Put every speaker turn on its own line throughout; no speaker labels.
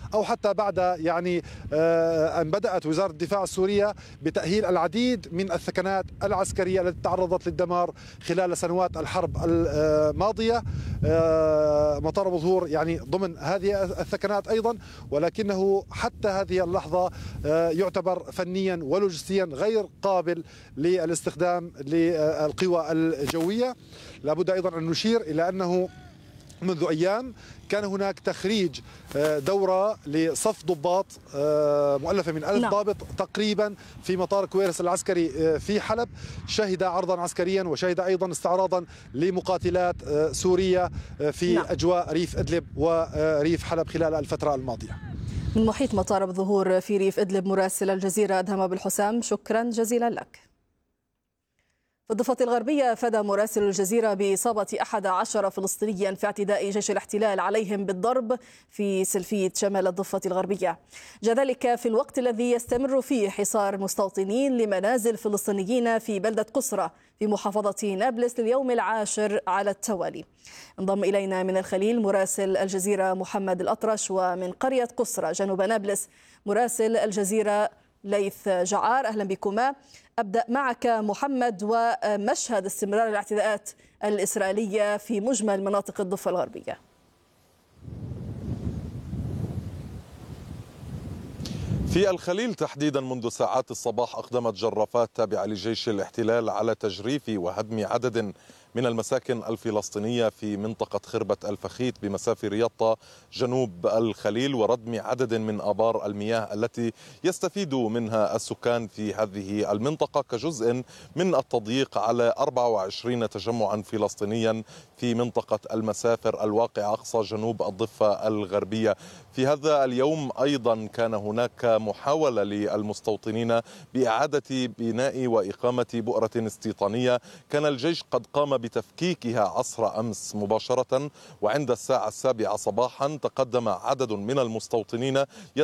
أو حتى بعد يعني أن بدأت وزارة الدفاع السورية بتأهيل العديد من الثكنات العسكرية التي تعرضت للدمار خلال سنوات الحرب الماضية. مطار أبو ظهور يعني ضمن هذه الثكنات أيضا، ولكنه حتى هذه اللحظة يعتبر فنيا ولوجستيا غير قابل للاستخدام للقوى الجوية. لابد أيضا أن نشير إلى أنه منذ أيام كان هناك تخريج دورة لصف ضباط مؤلفة من 1000 ضابط تقريبا في مطار كويرس العسكري في حلب. شهد عرضا عسكريا وشهد أيضا استعراضا لمقاتلات سورية في أجواء ريف إدلب وريف حلب خلال الفترة الماضية.
من محيط مطار أبو ظهور في ريف إدلب مراسل الجزيرة أدهم أبو الحسام، شكرا جزيلا لك. في الضفة الغربية أفاد مراسل الجزيرة بإصابة 11 فلسطينيا في اعتداء جيش الاحتلال عليهم بالضرب في سلفية شمال الضفة الغربية. جاء ذلك في الوقت الذي يستمر فيه حصار مستوطنين لمنازل فلسطينيين في بلدة قصرة في محافظة نابلس لليوم العاشر على التوالي. انضم إلينا من الخليل مراسل الجزيرة محمد الأطرش، ومن قرية قصرة جنوب نابلس مراسل الجزيرة ليث جعار. أهلا بكما. أبدأ معك محمد، ومشهد استمرار الاعتداءات الإسرائيلية في مجمل مناطق الضفة الغربية.
في الخليل تحديدا منذ ساعات الصباح أقدمت جرافات تابعة لجيش الاحتلال على تجريف وهدم عدد من المساكن الفلسطينية في منطقة خربة الفخيت بمسافة رياضة جنوب الخليل، وردم عدد من آبار المياه التي يستفيد منها السكان في هذه المنطقة كجزء من التضييق على 24 تجمعا فلسطينيا في منطقة المسافر الواقعة أقصى جنوب الضفة الغربية. في هذا اليوم أيضا كان هناك محاولة للمستوطنين بإعادة بناء وإقامة بؤرة استيطانية كان الجيش قد قام بتفكيكها عصر أمس مباشرة، وعند الساعة 7 صباحا تقدم عدد من المستوطنين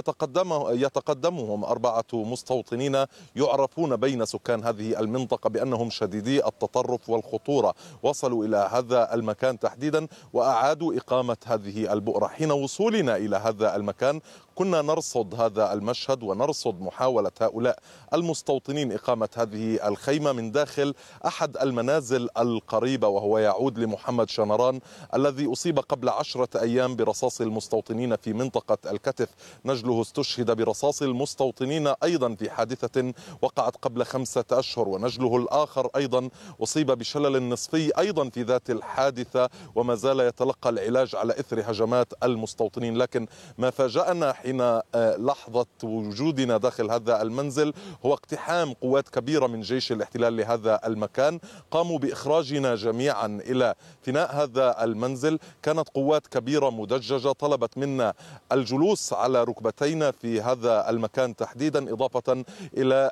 يتقدمهم 4 مستوطنين يعرفون بين سكان هذه المنطقة بأنهم شديدي التطرف والخطورة. وصلوا إلى هذا المكان تحديدا وأعادوا إقامة هذه البؤرة. حين وصولنا إلى هذا المكان كنا نرصد هذا المشهد ونرصد محاولة هؤلاء المستوطنين إقامة هذه الخيمة من داخل أحد المنازل القريبة، وهو يعود لمحمد شنران الذي أصيب قبل 10 أيام برصاص المستوطنين في منطقة الكتف. نجله استشهد برصاص المستوطنين أيضا في حادثة وقعت قبل 5 أشهر، ونجله الآخر أيضا أصيب بشلل نصفي أيضا في ذات الحادثة وما زال يتلقى العلاج على إثر هجمات المستوطنين. لكن ما فاجأنا حين لحظة وجودنا داخل هذا المنزل هو اقتحام قوات كبيرة من جيش الاحتلال لهذا المكان. قاموا بإخراجنا جميعا إلى فناء هذا المنزل. كانت قوات كبيرة مدججة طلبت منا الجلوس على ركبتينا في هذا المكان تحديدا، إضافة إلى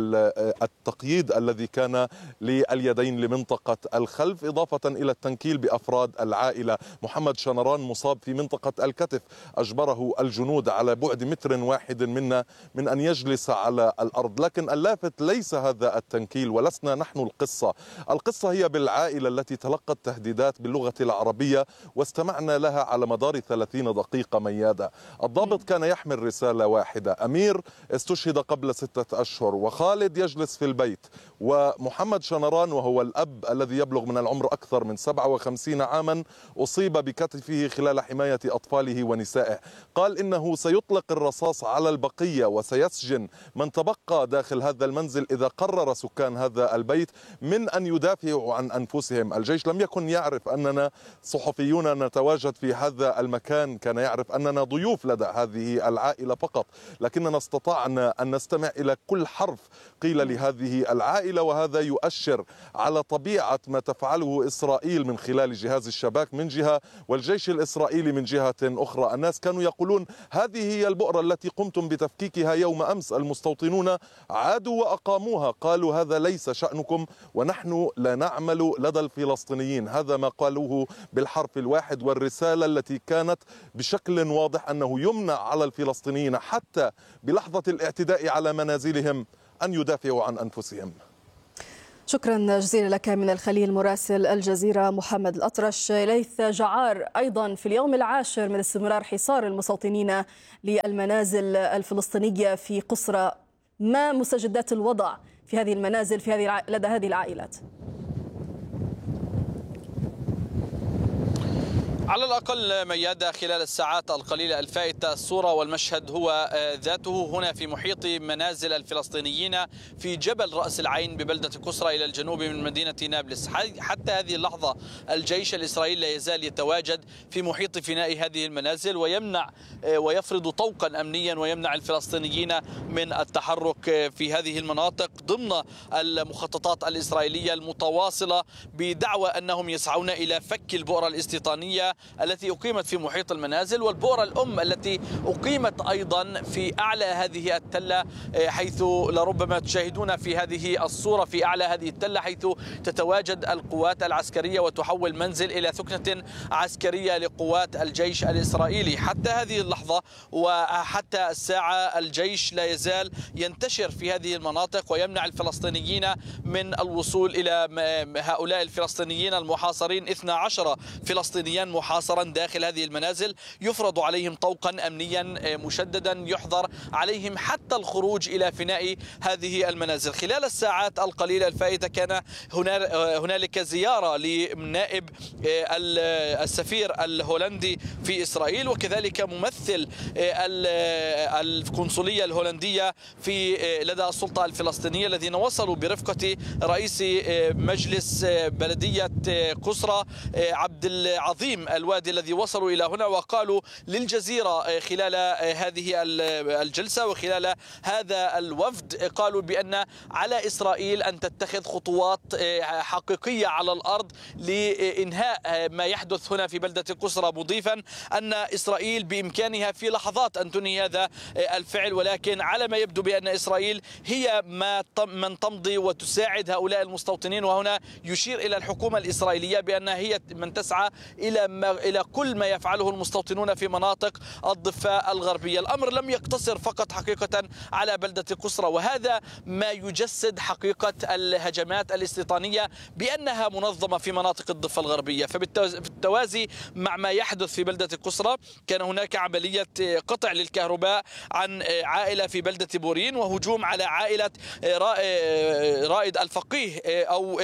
التقييد الذي كان لليدين لمنطقة الخلف، إضافة إلى التنكيل بأفراد العائلة. محمد شنران مصاب في منطقة الكتف، أجبره الجنود على بعد 1 منا من أن يجلس على الأرض. لكن اللافت ليس هذا التنكيل ولسنا نحن القصة هي بالعائلة التي تلقت تهديدات باللغة العربية واستمعنا لها على مدار 30 دقيقة ميادة. الضابط كان يحمل رسالة واحدة: أمير استشهد قبل 6 أشهر، وخالد يجلس في البيت، ومحمد شنران وهو الأب الذي يبلغ من العمر أكثر من 57 عاما أصيب بكتفه خلال حماية أطفاله ونسائه. قال إنه سيطلق الرصاص على البقية وسيسجن من تبقى داخل هذا المنزل إذا قرر سكان هذا البيت من أن يدافعوا عن أنفسهم. الجيش لم يكن يعرف أننا صحفيون نتواجد في هذا المكان، كان يعرف أننا ضيوف لدى هذه العائلة فقط، لكننا استطعنا أن نستمع إلى كل حرف قيل لهذه العائلة، وهذا يؤشر على طبيعة ما تفعله إسرائيل من خلال جهاز الشباك من جهة والجيش الإسرائيلي من جهة أخرى. الناس كانوا يقولون هذه هي البؤرة التي قمتم بتفكيكها يوم أمس. المستوطنون عادوا وأقاموها، قالوا هذا ليس شأنكم ونحن لا نعمل لدى الفلسطينيين. هذا ما قالوه بالحرف الواحد، والرسالة التي كانت بشكل واضح أنه يمنع على الفلسطينيين حتى بلحظة الاعتداء على منازلهم أن يدافعوا عن أنفسهم.
شكرا جزيلا لك من الخليل مراسل الجزيرة محمد الأطرش. ليث جعار، أيضا في اليوم العاشر من استمرار حصار المستوطنين للمنازل الفلسطينية في قصرى، ما مستجدات الوضع في هذه المنازل لدى هذه العائلات؟
على الأقل ميادة خلال الساعات القليلة الفائتة الصورة والمشهد هو ذاته هنا في محيط منازل الفلسطينيين في جبل رأس العين ببلدة قصرى إلى الجنوب من مدينة نابلس. حتى هذه اللحظة الجيش الإسرائيلي لا يزال يتواجد في محيط فناء هذه المنازل ويمنع ويفرض طوقا أمنيا ويمنع الفلسطينيين من التحرك في هذه المناطق ضمن المخططات الإسرائيلية المتواصلة بدعوى أنهم يسعون إلى فك البؤرة الاستيطانية التي أقيمت في محيط المنازل والبؤرة الأم التي أقيمت أيضا في أعلى هذه التلة، حيث لربما تشاهدون في هذه الصورة في أعلى هذه التلة حيث تتواجد القوات العسكرية وتحول منزل إلى ثكنة عسكرية لقوات الجيش الإسرائيلي. حتى هذه اللحظة وحتى الساعة الجيش لا يزال ينتشر في هذه المناطق ويمنع الفلسطينيين من الوصول إلى هؤلاء الفلسطينيين المحاصرين. 12 فلسطينيا محاصرا داخل هذه المنازل، يفرض عليهم طوقا أمنيا مشددا، يحظر عليهم حتى الخروج إلى فناء هذه المنازل. خلال الساعات القليلة الفائتة كان هنالك زيارة لنائب السفير الهولندي في إسرائيل وكذلك ممثل القنصلية الهولندية في لدى السلطة الفلسطينية الذين وصلوا برفقة رئيس مجلس بلدية قصرى عبد العظيم الوادي الذي وصلوا إلى هنا وقالوا للجزيرة خلال هذه الجلسة وخلال هذا الوفد، قالوا بأن على إسرائيل أن تتخذ خطوات حقيقية على الأرض لإنهاء ما يحدث هنا في بلدة قصرى، مضيفا أن إسرائيل بإمكانها في لحظات أن تنهي هذا الفعل، ولكن على ما يبدو بأن إسرائيل هي من تمضي وتساعد هؤلاء المستوطنين. وهنا يشير إلى الحكومة الإسرائيلية بأنها هي من تسعى إلى كل ما يفعله المستوطنون في مناطق الضفة الغربية. الأمر لم يقتصر فقط حقيقة على بلدة قصرى، وهذا ما يجسد حقيقة الهجمات الاستيطانية بأنها منظمة في مناطق الضفة الغربية. فبالتوازي مع ما يحدث في بلدة قصرى كان هناك عملية قطع للكهرباء عن عائلة في بلدة بورين وهجوم على عائلة رائد الفقيه أو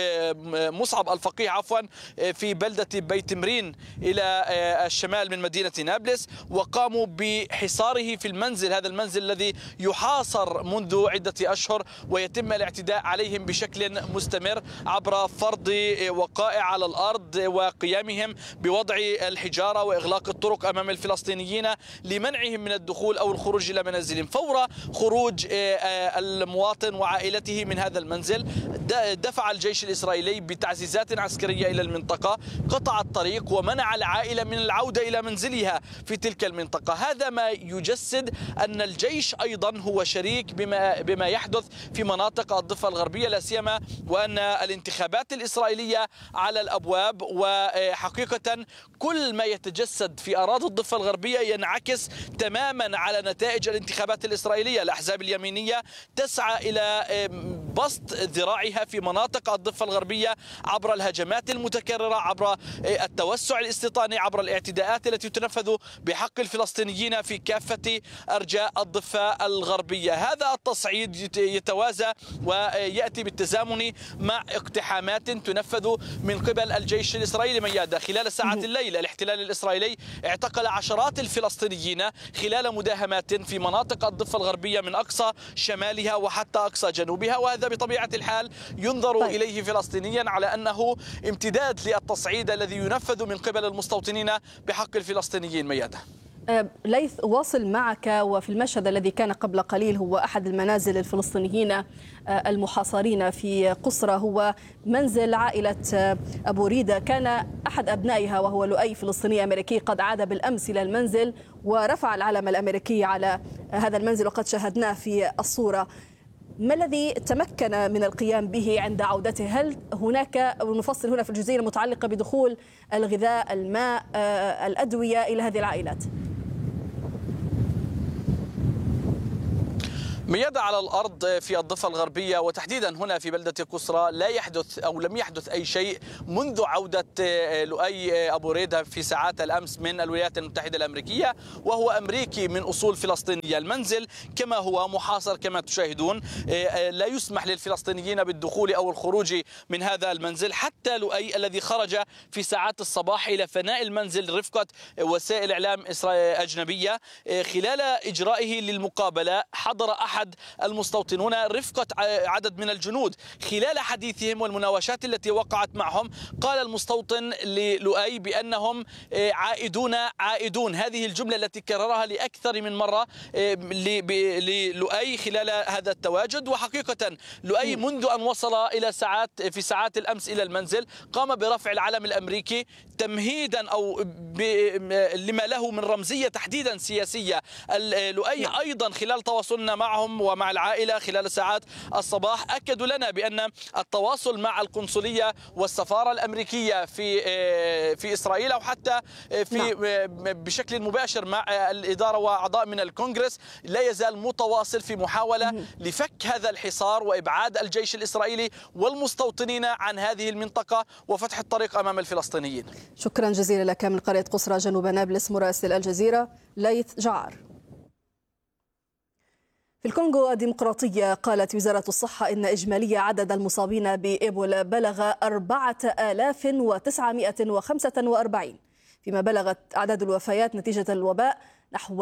مصعب الفقيه عفوا في بلدة بيت مرين إلى الشمال من مدينة نابلس، وقاموا بحصاره في المنزل، هذا المنزل الذي يحاصر منذ عدة أشهر ويتم الاعتداء عليهم بشكل مستمر عبر فرض وقائع على الأرض وقيامهم بوضع الحجارة وإغلاق الطرق أمام الفلسطينيين لمنعهم من الدخول أو الخروج إلى منازلهم. فور خروج المواطن وعائلته من هذا المنزل دفع الجيش الإسرائيلي بتعزيزات عسكرية إلى المنطقة، قطع الطريق ومنع العائلة من العودة إلى منزلها في تلك المنطقة. هذا ما يجسد أن الجيش أيضا هو شريك بما يحدث في مناطق الضفة الغربية، لا سيما وأن الانتخابات الإسرائيلية على الأبواب، وحقيقة كل ما يتجسد في أراضي الضفة الغربية ينعكس تماما على نتائج الانتخابات الإسرائيلية. الأحزاب اليمينية تسعى إلى بسط ذراعها في مناطق الضفة الغربية عبر الهجمات المتكررة، عبر التوسع الاستيطاني، عبر الاعتداءات التي تنفذ بحق الفلسطينيين في كافة أرجاء الضفة الغربية. هذا التصعيد يتوازى ويأتي بالتزامن مع اقتحامات تنفذ من قبل الجيش الإسرائيلي. ميادة خلال ساعات الليل الاحتلال الإسرائيلي اعتقل عشرات الفلسطينيين خلال مداهمات في مناطق الضفة الغربية من أقصى شمالها وحتى أقصى جنوبها، وهذا بطبيعة الحال ينظر إليه فلسطينيا على أنه امتداد للتصعيد الذي ينفذ من قبل المستوطنين بحق الفلسطينيين. ميادة
ليث، واصل معك، وفي المشهد الذي كان قبل قليل هو أحد المنازل الفلسطينيين المحاصرين في قصرى، هو منزل عائلة أبو ريدة. كان أحد أبنائها وهو لؤي فلسطيني أمريكي قد عاد بالأمس إلى المنزل ورفع العلم الأمريكي على هذا المنزل وقد شاهدناه في الصورة. ما الذي تمكن من القيام به عند عودته؟ هل هناك، ونفصل هنا في الجزئية المتعلقة بدخول الغذاء، الماء، الأدوية إلى هذه العائلات؟
ميادة على الأرض في الضفة الغربية وتحديدا هنا في بلدة قصرى لا يحدث أو لم يحدث أي شيء منذ عودة لؤي أبو ريدة في ساعات الأمس من الولايات المتحدة الأمريكية، وهو أمريكي من أصول فلسطينية. المنزل كما هو محاصر كما تشاهدون، لا يسمح للفلسطينيين بالدخول أو الخروج من هذا المنزل. حتى لؤي الذي خرج في ساعات الصباح إلى فناء المنزل رفقة وسائل إعلام أجنبية، خلال إجرائه للمقابلة حضر أحد المستوطنون رفقة عدد من الجنود. خلال حديثهم والمناوشات التي وقعت معهم قال المستوطن للؤي بأنهم عائدون. هذه الجملة التي كررها لأكثر من مرة للؤي خلال هذا التواجد. وحقيقة لؤي منذ أن وصل إلى في ساعات الأمس إلى المنزل قام برفع العلم الأمريكي تمهيدا أو لما له من رمزية تحديدا سياسية. لؤي أيضا خلال تواصلنا معهم ومع العائلة خلال ساعات الصباح أكدوا لنا بأن التواصل مع القنصلية والسفارة الأمريكية في إسرائيل أو حتى بشكل مباشر مع الإدارة وأعضاء من الكونغرس لا يزال متواصل في محاولة لفك هذا الحصار وإبعاد الجيش الإسرائيلي والمستوطنين عن هذه المنطقة وفتح الطريق أمام الفلسطينيين.
شكرا جزيلا لك من قرية قصرى جنوب نابلس مراسل الجزيرة ليث جعار. في الكونغو الديمقراطية قالت وزارة الصحة إن إجمالي عدد المصابين بإيبولا بلغ 4945، فيما بلغت أعداد الوفيات نتيجة الوباء نحو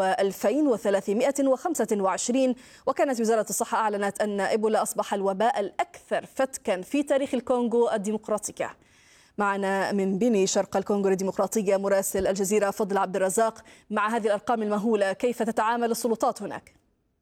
2325. وكانت وزارة الصحة أعلنت أن إيبولا أصبح الوباء الأكثر فتكا في تاريخ الكونغو الديمقراطية. معنا من بني شرق الكونغو الديمقراطية مراسل الجزيرة فضل عبد الرزاق. مع هذه الأرقام المهولة كيف تتعامل السلطات هناك؟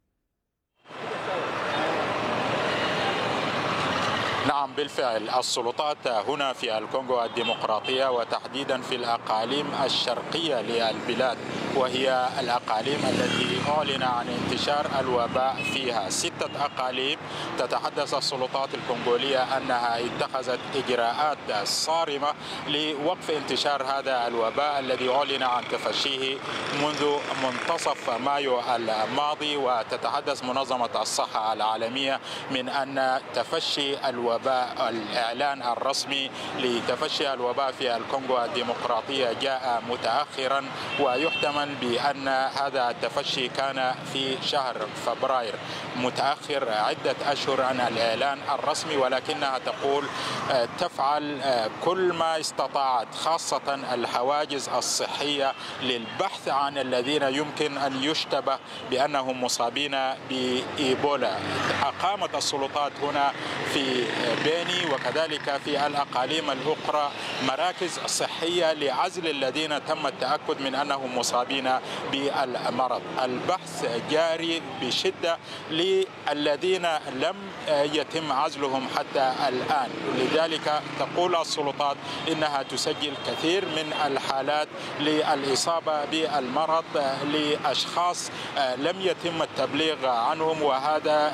نعم بالفعل السلطات هنا في الكونغو الديمقراطية وتحديدا في الأقاليم الشرقية للبلاد، وهي الأقاليم التي أعلن عن انتشار الوباء فيها. 6 أقاليم تتحدث السلطات الكونغولية أنها اتخذت إجراءات صارمة لوقف انتشار هذا الوباء الذي أعلن عن تفشيه منذ منتصف مايو الماضي. وتتحدث منظمة الصحة العالمية من أن تفشي الوباء الإعلان الرسمي لتفشي الوباء في الكونغو الديمقراطية جاء متأخرا، ويحتمل بأن هذا التفشي كان في شهر فبراير، متأخر عدة أشهر عن الإعلان الرسمي، ولكنها تقول تفعل كل ما استطاعت خاصة الحواجز الصحية للبحث عن الذين يمكن أن يشتبه بأنهم مصابين بإيبولا. أقامت السلطات هنا في بيني وكذلك في الأقاليم الأخرى مراكز صحية لعزل الذين تم التأكد من أنهم مصابين بالمرض. البحث جاري بشدة للذين لم يتم عزلهم حتى الآن. لذلك تقول السلطات إنها تسجل كثير من الحالات للإصابة بالمرض لأشخاص لم يتم التبليغ عنهم، وهذا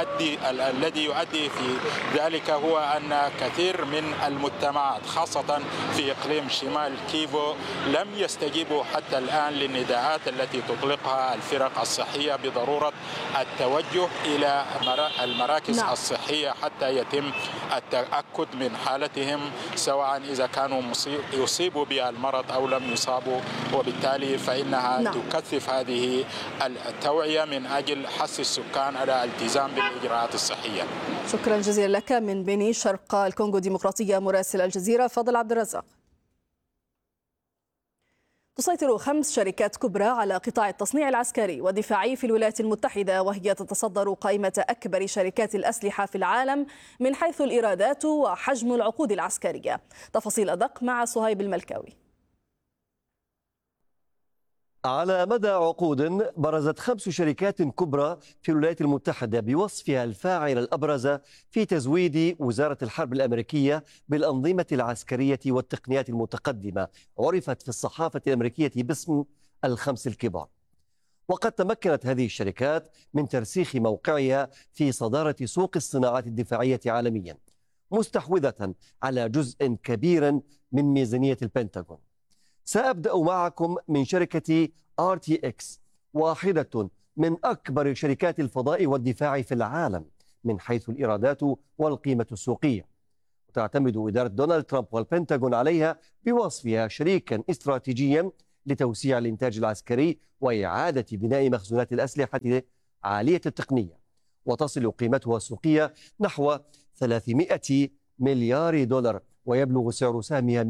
الذي يؤدي في ذلك هو أن كثير من المجتمعات خاصة في إقليم شمال كيفو لم يستجيبوا حتى الآن للنداءات التي تطلقها الفرق الصحية بضرورة التوجه إلى المراكز الصحية حتى يتم التأكد من حالتهم سواء إذا كانوا يصيبوا بالمرض أو لم يصابوا، وبالتالي فإنها تكثف هذه التوعية من أجل حث السكان على الالتزام بالإجراءات الصحية.
شكرا جزيلا لك من بني شرق الكونغو الديمقراطية مراسل الجزيرة فضل عبد الرزاق. تسيطر 5 شركات كبرى على قطاع التصنيع العسكري والدفاعي في الولايات المتحدة، وهي تتصدر قائمة أكبر شركات الأسلحة في العالم من حيث الإيرادات وحجم العقود العسكرية. تفاصيل أدق مع صهيب الملكاوي.
على مدى عقود برزت 5 شركات كبرى في الولايات المتحدة بوصفها الفاعل الأبرز في تزويد وزارة الحرب الأمريكية بالأنظمة العسكرية والتقنيات المتقدمة، عرفت في الصحافة الأمريكية باسم ال5 الكبار. وقد تمكنت هذه الشركات من ترسيخ موقعها في صدارة سوق الصناعات الدفاعية عالميا، مستحوذة على جزء كبير من ميزانية البنتاغون. سأبدأ معكم من شركة RTX، واحدة من أكبر شركات الفضاء والدفاع في العالم من حيث الإيرادات والقيمة السوقية، وتعتمد إدارة دونالد ترامب والبنتاغون عليها بوصفها شريكا استراتيجيا لتوسيع الإنتاج العسكري وإعادة بناء مخزونات الأسلحة عالية التقنية، وتصل قيمتها السوقية نحو 300 مليار دولار، ويبلغ سعر سهمها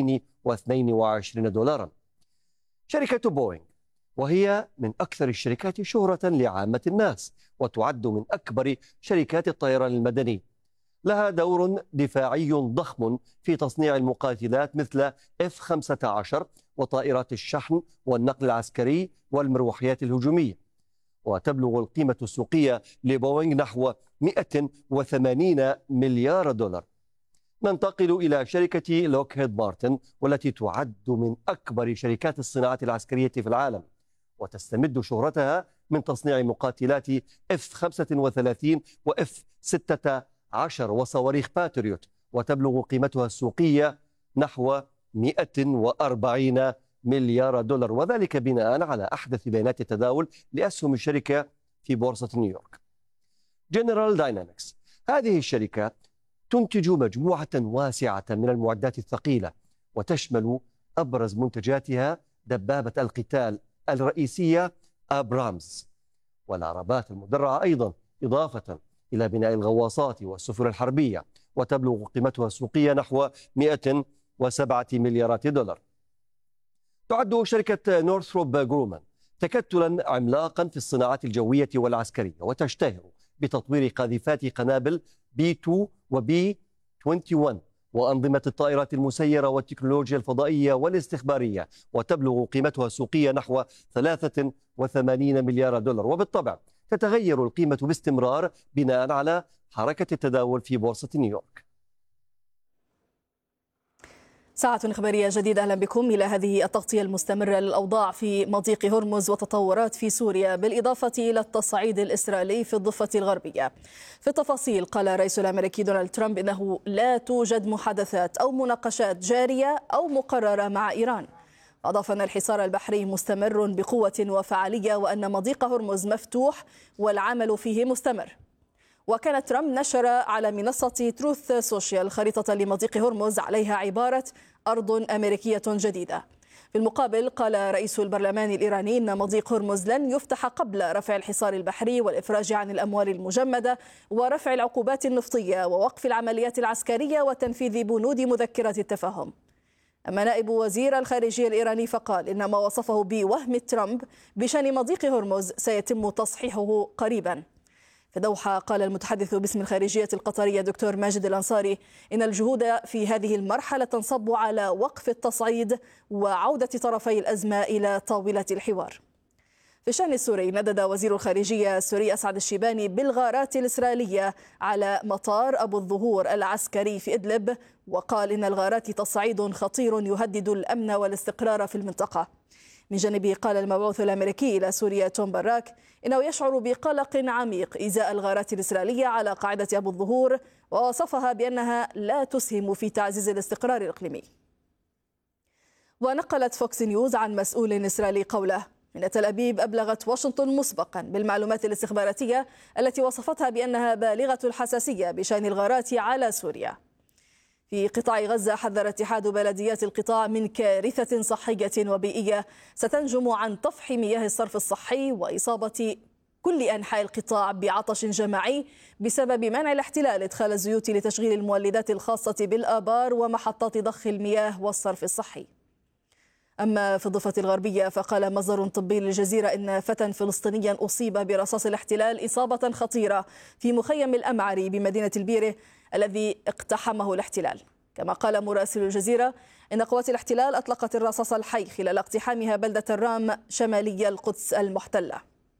222 دولارا. شركة بوينغ وهي من أكثر الشركات شهرة لعامة الناس، وتعد من أكبر شركات الطيران المدني. لها دور دفاعي ضخم في تصنيع المقاتلات مثل F-15 وطائرات الشحن والنقل العسكري والمروحيات الهجومية، وتبلغ القيمة السوقية لبوينغ نحو 180 مليار دولار. ننتقل إلى شركة لوكهيد مارتن، والتي تعد من أكبر شركات الصناعة العسكرية في العالم، وتستمد شهرتها من تصنيع مقاتلات F-35 و F-16 وصواريخ باتريوت، وتبلغ قيمتها السوقية نحو 140 مليار دولار، وذلك بناء على أحدث بيانات التداول لأسهم الشركة في بورصة نيويورك. جنرال داينامكس، هذه الشركة تنتج مجموعة واسعة من المعدات الثقيلة، وتشمل أبرز منتجاتها دبابة القتال الرئيسية أبرامز والعربات المدرعة أيضا، إضافة إلى بناء الغواصات والسفن الحربية، وتبلغ قيمتها السوقية نحو 107 مليارات دولار. تعد شركة نورثروب جرومان تكتلا عملاقا في الصناعات الجوية والعسكرية، وتشتهر بتطوير قاذفات قنابل B2 و B21 وأنظمة الطائرات المسيرة والتكنولوجيا الفضائية والاستخبارية، وتبلغ قيمتها السوقية نحو 83 مليار دولار. وبالطبع تتغير القيمة باستمرار بناء على حركة التداول في بورصة نيويورك.
ساعة إخبارية جديدة، أهلا بكم إلى هذه التغطية المستمرة للأوضاع في مضيق هرمز وتطورات في سوريا، بالإضافة إلى التصعيد الإسرائيلي في الضفة الغربية. في التفاصيل، قال الرئيس الأمريكي دونالد ترامب إنه لا توجد محادثات أو مناقشات جارية أو مقررة مع إيران. أضاف أن الحصار البحري مستمر بقوة وفعالية، وأن مضيق هرمز مفتوح والعمل فيه مستمر. وكان ترامب نشر على منصة تروث سوشيال خريطة لمضيق هرمز عليها عبارة أرض أمريكية جديدة. في المقابل، قال رئيس البرلمان الإيراني إن مضيق هرمز لن يفتح قبل رفع الحصار البحري والإفراج عن الأموال المجمدة ورفع العقوبات النفطية ووقف العمليات العسكرية وتنفيذ بنود مذكرة التفاهم. أما نائب وزير الخارجية الإيراني فقال إن ما وصفه بوهم ترامب بشأن مضيق هرمز سيتم تصحيحه قريبا. في دوحة، قال المتحدث باسم الخارجية القطرية دكتور ماجد الأنصاري إن الجهود في هذه المرحلة تنصب على وقف التصعيد وعودة طرفي الأزمة إلى طاولة الحوار. في الشأن السوري، ندد وزير الخارجية السوري أسعد الشيباني بالغارات الإسرائيلية على مطار أبو الظهور العسكري في إدلب، وقال إن الغارات تصعيد خطير يهدد الأمن والاستقرار في المنطقة. من جانبه، قال المبعوث الأمريكي إلى سوريا توم باراك إنه يشعر بقلق عميق إزاء الغارات الإسرائيلية على قاعدة أبو الظهور، ووصفها بأنها لا تسهم في تعزيز الاستقرار الإقليمي. ونقلت فوكس نيوز عن مسؤول إسرائيلي قوله من تل أبيب أبلغت واشنطن مسبقا بالمعلومات الاستخباراتية التي وصفتها بأنها بالغة الحساسية بشأن الغارات على سوريا. في قطاع غزة، حذر اتحاد بلديات القطاع من كارثة صحية وبيئية ستنجم عن طفح مياه الصرف الصحي وإصابة كل أنحاء القطاع بعطش جماعي بسبب منع الاحتلال إدخال الزيوت لتشغيل المولدات الخاصة بالآبار ومحطات ضخ المياه والصرف الصحي. أما في الضفة الغربية، فقال مصدر طبي للجزيرة إن فتى فلسطينيا أصيب برصاص الاحتلال إصابة خطيرة في مخيم الأمعري بمدينة البيرة الذي اقتحمه الاحتلال. كما قال مراسل الجزيرة إن قوات الاحتلال أطلقت الرصاص الحي خلال اقتحامها بلدة الرام شمالي القدس المحتلة.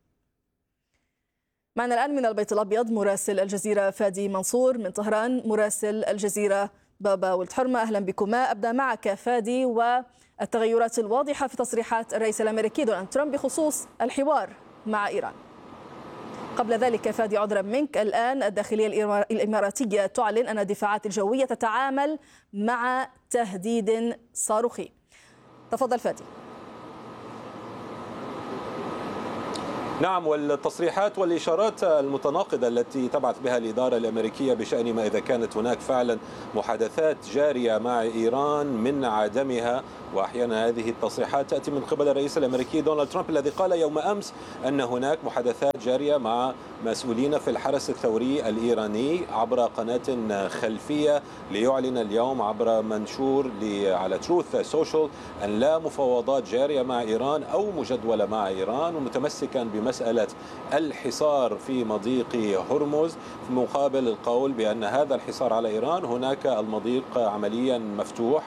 معنا الآن من البيت الأبيض مراسل الجزيرة فادي منصور، من طهران مراسل الجزيرة بابا ولد حرمة. أهلا بكما. أبدأ معك فادي، والتغيرات الواضحة في تصريحات الرئيس الأمريكي دونالد ترامب بخصوص الحوار مع إيران. قبل ذلك فادي، عذرا منك، الآن الداخلية الإماراتية تعلن أن الدفاعات الجوية تتعامل مع تهديد صاروخي. تفضل فادي.
نعم، والتصريحات والإشارات المتناقضة التي تبعث بها الإدارة الأمريكية بشأن ما إذا كانت هناك فعلا محادثات جارية مع إيران من عدمها، وأحيانا هذه التصريحات تأتي من قبل الرئيس الأمريكي دونالد ترامب الذي قال يوم أمس أن هناك محادثات جارية مع مسؤولين في الحرس الثوري الإيراني عبر قناة خلفية، ليعلن اليوم عبر منشور على تروث سوشيال أن لا مفاوضات جارية مع إيران أو مجدولة مع إيران، ومتمسكا بمسألة الحصار في مضيق هرمز مقابل القول بأن هذا الحصار على إيران هناك المضيق عمليا مفتوح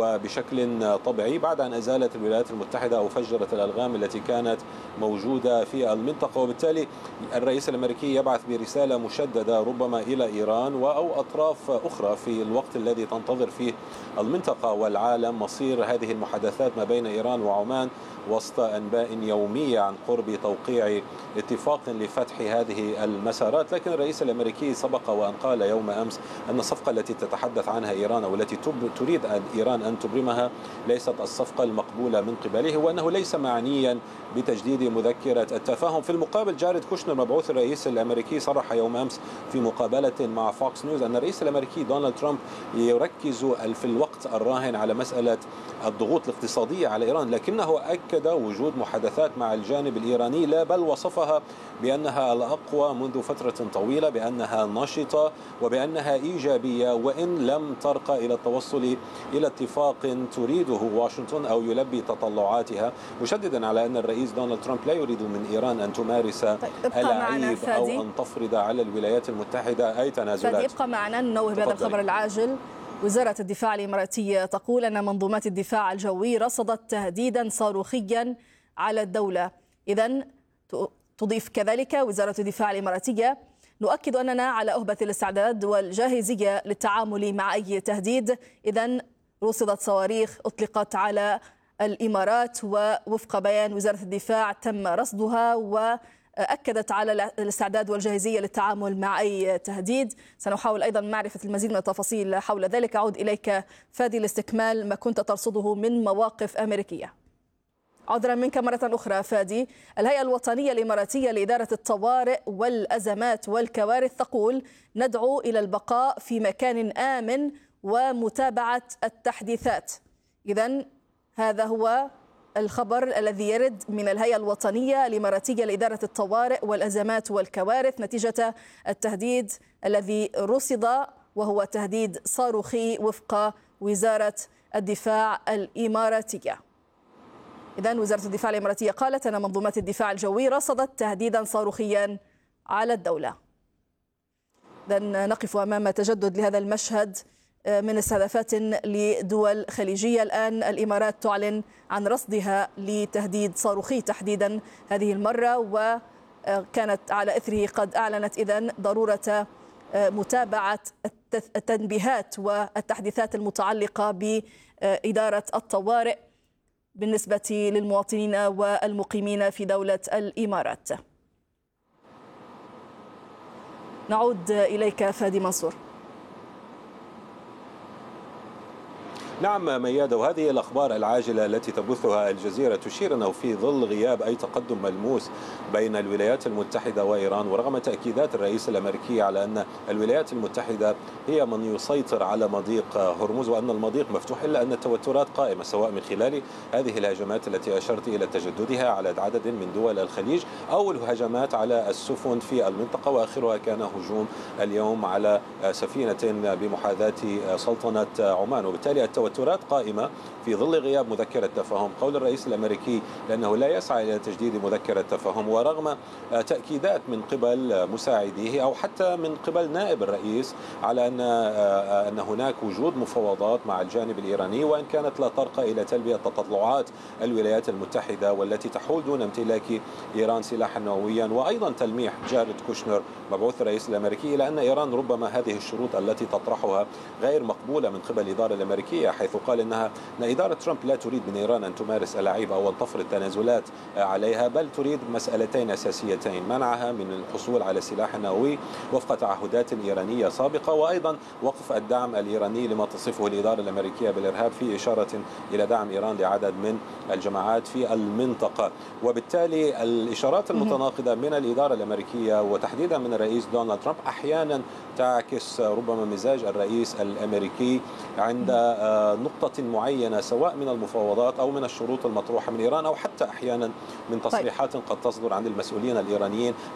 وبشكل طبيعي بعد أن أزالت الولايات المتحدة أو فجرت الألغام التي كانت موجودة في المنطقة. وبالتالي الرئيس الأمريكي يبعث برسالة مشددة ربما إلى إيران أو أطراف أخرى في الوقت الذي تنتظر فيه المنطقة والعالم مصير هذه المحادثات ما بين إيران وعمان، وسط أنباء يومية عن قرب توقيع اتفاق لفتح هذه المسارات. لكن الرئيس الأمريكي سبق وأن قال يوم أمس أن الصفقة التي تتحدث عنها إيران أو التي تريد إيران أن تبرمها ليست الصفقة المقبولة من قبله، وأنه ليس معنيا بتجديد مذكرة التفاهم. في المقابل جاريد كوشنر مبعوث الرئيس الأمريكي صرح يوم أمس في مقابلة مع فوكس نيوز أن الرئيس الأمريكي دونالد ترامب يركز في الوقت الراهن على مسألة الضغوط الاقتصادية على إيران، لكنه أكد وجود محادثات مع الجانب الإيراني، لا بل وصفها بأنها الأقوى منذ فترة طويلة، بأنها نشطة وبأنها إيجابية، وإن لم ترقى إلى التوصل إلى اتفاق تريده واشنطن أو يلبي تطلعاتها، مشددا على أن الرئيس دونالد ترامب لا يريد من إيران أن تمارس العيب أو أن تفرض على الولايات المتحدة أي تنازلات.
يبقى معنا ننوه بهذا الخبر العاجل. وزارة الدفاع الإماراتية تقول أن منظومات الدفاع الجوي رصدت تهديدا صاروخيا على الدولة. إذن تضيف كذلك وزارة الدفاع الإماراتية: نؤكد أننا على أهبة الاستعداد والجاهزية للتعامل مع أي تهديد. إذن رصدت صواريخ أطلقت على الإمارات، ووفق بيان وزارة الدفاع تم رصدها وأكدت على الاستعداد والجاهزية للتعامل مع أي تهديد. سنحاول أيضا معرفة المزيد من التفاصيل حول ذلك. أعود إليك فادي لاستكمال ما كنت ترصده من مواقف أمريكية. عذرا منك مرة أخرى فادي. الهيئة الوطنية الإماراتية لإدارة الطوارئ والأزمات والكوارث تقول: ندعو إلى البقاء في مكان آمن ومتابعة التحديثات. إذن هذا هو الخبر الذي يرد من الهيئة الوطنية الإماراتية لإدارة الطوارئ والأزمات والكوارث نتيجة التهديد الذي رصد، وهو تهديد صاروخي وفق وزارة الدفاع الإماراتية. إذن وزارة الدفاع الإماراتية قالت أن منظومات الدفاع الجوي رصدت تهديدا صاروخيا على الدولة. إذن نقف أمام تجدد لهذا المشهد من استهدافات لدول خليجية. الآن الإمارات تعلن عن رصدها لتهديد صاروخي تحديدا هذه المرة، وكانت على إثره قد أعلنت إذن ضرورة متابعة التنبيهات والتحديثات المتعلقة بإدارة الطوارئ بالنسبة للمواطنين والمقيمين في دولة الإمارات. نعود إليك فادي منصور.
نعم ميادة، وهذه الأخبار العاجلة التي تبثها الجزيرة تشير أنه في ظل غياب أي تقدم ملموس بين الولايات المتحدة وإيران، ورغم تأكيدات الرئيس الأمريكي على أن الولايات المتحدة هي من يسيطر على مضيق هرمز وأن المضيق مفتوح، إلا أن التوترات قائمة سواء من خلال هذه الهجمات التي أشرت إلى تجددها على عدد من دول الخليج أو الهجمات على السفن في المنطقة، وآخرها كان هجوم اليوم على سفينة بمحاذاة سلطنة عمان. وبالتالي التوترات قائمة في ظل غياب مذكرة تفاهم. قول الرئيس الأمريكي لأنه لا يسعى إلى تجديد مذكرة تفاهم، ورغم تأكيدات من قبل مساعديه أو حتى من قبل نائب الرئيس على أن هناك وجود مفاوضات مع الجانب الإيراني، وإن كانت لا ترقى إلى تلبية تطلعات الولايات المتحدة والتي تحول دون امتلاك إيران سلاحا نوويا، وأيضا تلميح جاريد كوشنر مبعوث الرئيس الأمريكي إلى أن إيران ربما هذه الشروط التي تطرحها غير مقبولة من قبل الإدارة الأمريكية حيث قال إن إدارة ترامب لا تريد من إيران أن تمارس ألاعيب أو أن تفرض تنازلات عليها، بل تريد مسألتين أساسيتين: منعها من الحصول على سلاح نووي وفق تعهدات إيرانية سابقة، وأيضا وقف الدعم الإيراني لما تصفه الإدارة الأمريكية بالإرهاب، في إشارة إلى دعم إيران لعدد من الجماعات في المنطقة. وبالتالي الإشارات المتناقضة من الإدارة الأمريكية وتحديدا من الرئيس دونالد ترامب أحيانا تعكس ربما مزاج الرئيس الأمريكي عند نقطة معينة، سواء من المفاوضات أو من الشروط المطروحة من إيران، أو حتى أحيانا من تصريحات قد تصدر عن المسؤولين الإيرانيين